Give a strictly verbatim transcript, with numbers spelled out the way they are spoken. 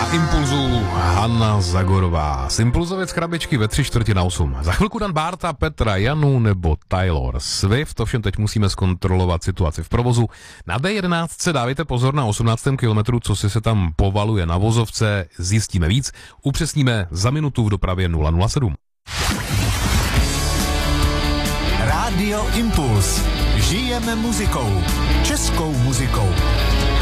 Impulzu Hanna Zagorová. Z Impulzovec krabičky ve tři čtvrtě na osm. Za chvilku Dan Bárta, Petra Janu nebo Taylor Swift. Ovšem teď musíme zkontrolovat situaci v provozu. Na D jedenáct dávajte pozor na osmnáctém kilometru, co si se tam povaluje na vozovce. Zjistíme víc. Upřesníme za minutu v dopravě nula nula sedm. Rádio Impuls. Žijeme muzikou. Českou muzikou.